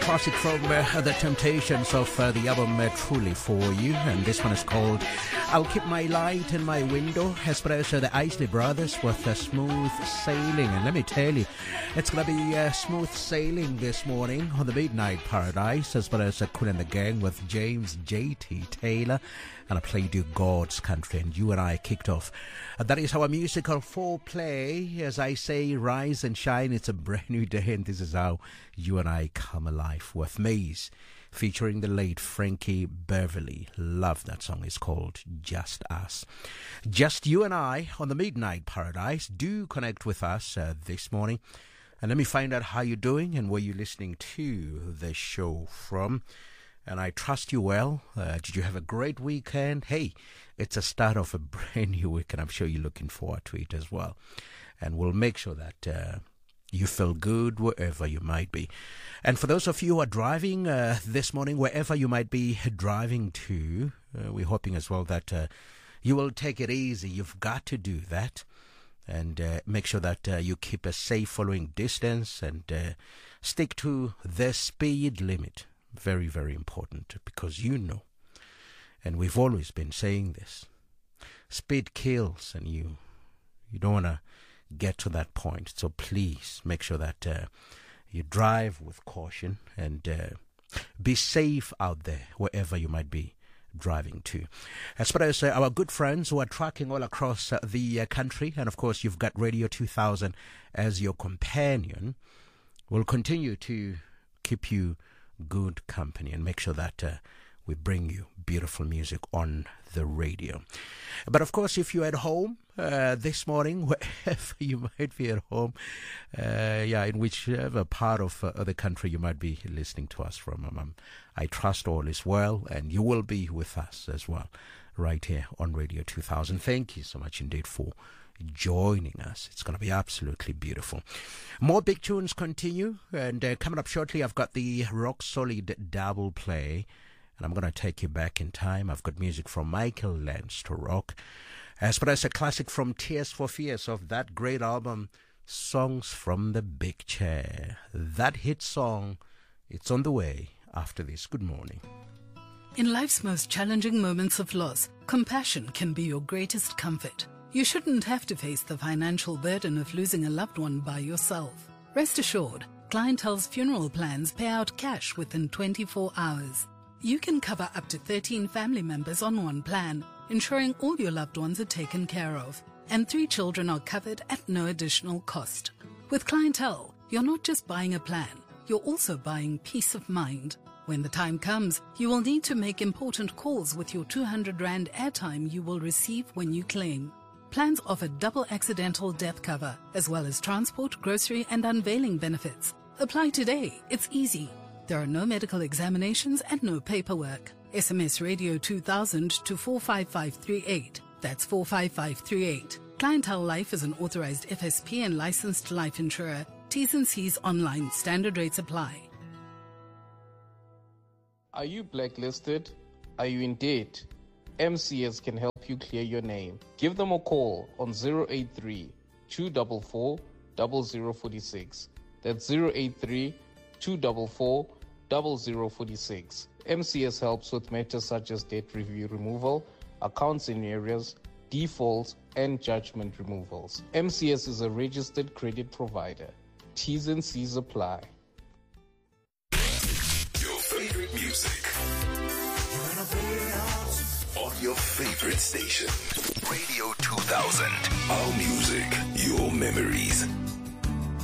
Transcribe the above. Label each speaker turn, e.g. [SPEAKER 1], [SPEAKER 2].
[SPEAKER 1] Classic from The Temptations of the album Truly For You, and this one is called I'll Keep My Light in My Window, as per the Isley Brothers with Smooth Sailing. And let me tell you, it's going to be smooth sailing this morning on the Midnight Paradise, as well as Cool and the Gang with James J.T. Taylor, and I played you God's Country, and you and I kicked off. That is our musical foreplay. As I say, rise and shine, it's a brand new day, and this is how you and I come alive with Maze, featuring the late Frankie Beverly. Love that song. It's called Just Us. Just you and I on the Midnight Paradise. Do connect with us this morning, and let me find out how you're doing and where you're listening to the show from. And I trust you well. Did you have a great weekend? Hey, it's a start of a brand new week, and I'm sure you're looking forward to it as well. And we'll make sure that you feel good wherever you might be. And for those of you who are driving this morning, wherever you might be driving to, we're hoping as well that you will take it easy. You've got to do that. And make sure that you keep a safe following distance and stick to the speed limit. Very, very important, because you know, and we've always been saying this, speed kills, and you don't want to get to that point. So please make sure that you drive with caution and be safe out there wherever you might be driving to. As far as our good friends who are tracking all across the country, and of course you've got Radio 2000 as your companion, we'll continue to keep you good company and make sure that we bring you beautiful music on the radio. But of course, if you're at home this morning, wherever you might be at home, in whichever part of the country you might be listening to us from, I trust all is well, and you will be with us as well right here on Radio 2000. Thank you so much indeed for joining us. It's going to be absolutely beautiful. More big tunes continue, and coming up shortly, I've got the rock solid double play, and I'm going to take you back in time. I've got music from Michael Lance to rock, as well as a classic from Tears for Fears of that great album, Songs from the Big Chair. That hit song, it's on the way after this. Good morning.
[SPEAKER 2] In life's most challenging moments of loss, compassion can be your greatest comfort. You shouldn't have to face the financial burden of losing a loved one by yourself. Rest assured, Clientele's funeral plans pay out cash within 24 hours. You can cover up to 13 family members on one plan, ensuring all your loved ones are taken care of. And 3 children are covered at no additional cost. With Clientele, you're not just buying a plan, you're also buying peace of mind. When the time comes, you will need to make important calls with your 200 Rand airtime you will receive when you claim. Plans offer double accidental death cover, as well as transport, grocery, and unveiling benefits. Apply today. It's easy. There are no medical examinations and no paperwork. SMS Radio 2000 to 45538. That's 45538. Clientele Life is an authorized FSP and licensed life insurer. T's and C's online. Standard rates apply.
[SPEAKER 3] Are you blacklisted? Are you in debt? MCS can help you clear your name. Give them a call on 083 244 0046. That's 083 244 0046. MCS helps with matters such as debt review removal, accounts in arrears, defaults, and judgment removals. MCS is a registered credit provider. T's and C's apply.
[SPEAKER 4] Your favorite music on your favorite station. Radio 2000. Our music, your memories.